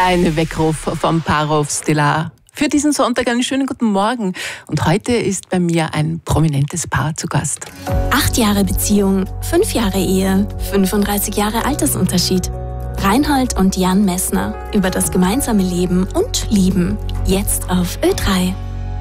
Kleine Weckruf vom Parov Stellar. Für diesen Sonntag einen schönen guten Morgen. Und heute ist bei mir ein prominentes Paar zu Gast. 8 Jahre Beziehung, 5 Jahre Ehe, 35 Jahre Altersunterschied. Reinhold und Jan Messner über das gemeinsame Leben und Lieben. Jetzt auf Ö3.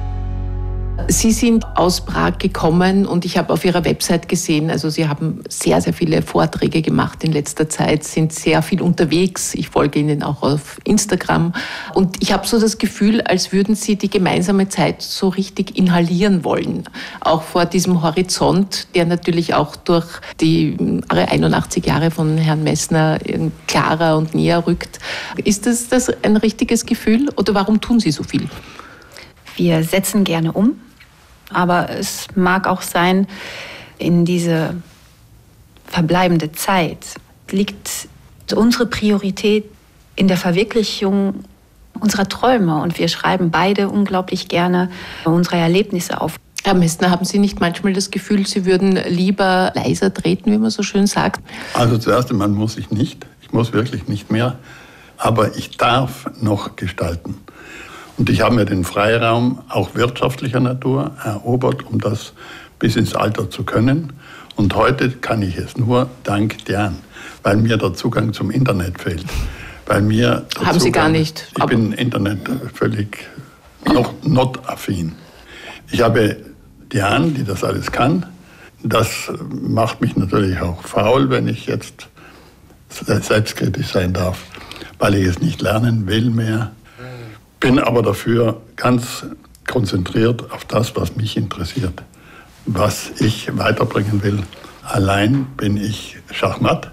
Sie sind aus Prag gekommen und ich habe auf Ihrer Website gesehen, also Sie haben sehr, sehr viele Vorträge gemacht in letzter Zeit, sind sehr viel unterwegs. Ich folge Ihnen auch auf Instagram und ich habe so das Gefühl, als würden Sie die gemeinsame Zeit so richtig inhalieren wollen. Auch vor diesem Horizont, der natürlich auch durch die 81 Jahre von Herrn Messner klarer und näher rückt. Ist das ein richtiges Gefühl oder warum tun Sie so viel? Wir setzen gerne um. Aber es mag auch sein, in diese verbleibende Zeit liegt unsere Priorität in der Verwirklichung unserer Träume. Und wir schreiben beide unglaublich gerne unsere Erlebnisse auf. Herr Messner, haben Sie nicht manchmal das Gefühl, Sie würden lieber leiser treten, wie man so schön sagt? Also zuerst einmal muss ich nicht. Ich muss wirklich nicht mehr. Aber ich darf noch gestalten. Und ich habe mir den Freiraum auch wirtschaftlicher Natur erobert, um das bis ins Alter zu können. Und heute kann ich es nur dank Diane, weil mir der Zugang zum Internet fehlt. Haben Sie gar nicht? Ich bin Internet völlig noch not-affin. Ich habe Diane, die das alles kann. Das macht mich natürlich auch faul, wenn ich jetzt selbstkritisch sein darf, weil ich es nicht lernen will mehr. Bin aber dafür ganz konzentriert auf das, was mich interessiert, was ich weiterbringen will. Allein bin ich Schachmatt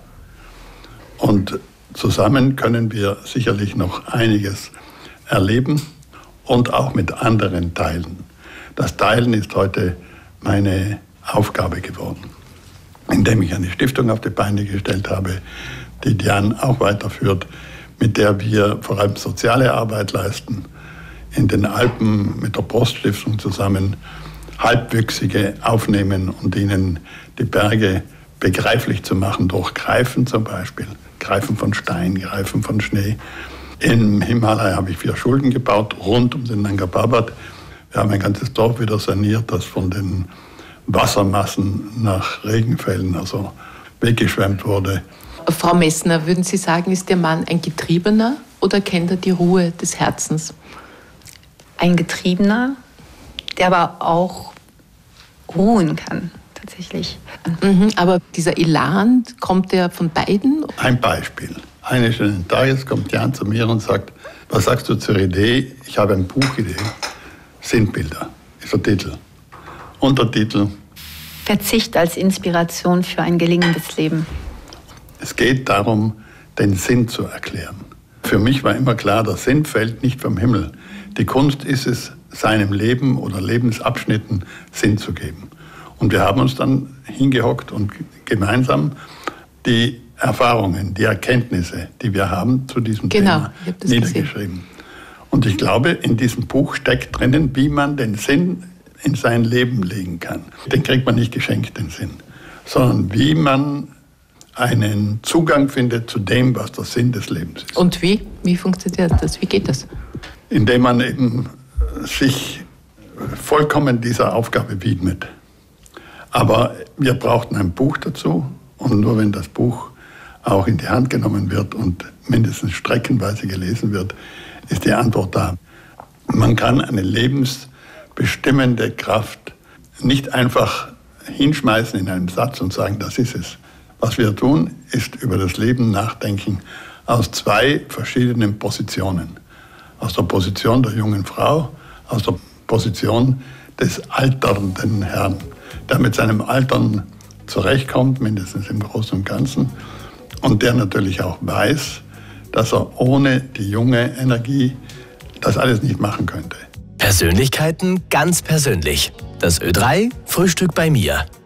und zusammen können wir sicherlich noch einiges erleben und auch mit anderen teilen. Das Teilen ist heute meine Aufgabe geworden, indem ich eine Stiftung auf die Beine gestellt habe, die Diane auch weiterführt, mit der wir vor allem soziale Arbeit leisten, in den Alpen mit der Proststiftung zusammen Halbwüchsige aufnehmen und ihnen die Berge begreiflich zu machen, durch Greifen zum Beispiel, Greifen von Stein, Greifen von Schnee. Im Himalaya habe ich 4 Schulen gebaut, rund um den Nanga Parbat. Wir haben ein ganzes Dorf wieder saniert, das von den Wassermassen nach Regenfällen weggeschwemmt wurde. Frau Messner, würden Sie sagen, ist Ihr Mann ein Getriebener oder kennt er die Ruhe des Herzens? Ein Getriebener, der aber auch ruhen kann, tatsächlich. Aber dieser Elan, kommt der von beiden? Ein Beispiel. Eines schönen Tages kommt Jan zu mir und sagt, was sagst du zur Idee? Ich habe eine Buchidee. Sinnbilder ist der Titel. Untertitel: Verzicht als Inspiration für ein gelingendes Leben. Es geht darum, den Sinn zu erklären. Für mich war immer klar, der Sinn fällt nicht vom Himmel. Die Kunst ist es, seinem Leben oder Lebensabschnitten Sinn zu geben. Und wir haben uns dann hingehockt und gemeinsam die Erfahrungen, die Erkenntnisse, die wir haben zu diesem Thema niedergeschrieben. Und ich glaube, in diesem Buch steckt drinnen, wie man den Sinn in sein Leben legen kann. Den kriegt man nicht geschenkt, den Sinn, sondern wie man einen Zugang findet zu dem, was der Sinn des Lebens ist. Und wie? Wie funktioniert das? Wie geht das? Indem man eben sich vollkommen dieser Aufgabe widmet. Aber wir brauchten ein Buch dazu und nur wenn das Buch auch in die Hand genommen wird und mindestens streckenweise gelesen wird, ist die Antwort da. Man kann eine lebensbestimmende Kraft nicht einfach hinschmeißen in einem Satz und sagen, das ist es. Was wir tun, ist über das Leben nachdenken aus 2 verschiedenen Positionen. Aus der Position der jungen Frau, aus der Position des alternden Herrn, der mit seinem Altern zurechtkommt, mindestens im Großen und Ganzen, und der natürlich auch weiß, dass er ohne die junge Energie das alles nicht machen könnte. Persönlichkeiten ganz persönlich. Das Ö3 Frühstück bei mir.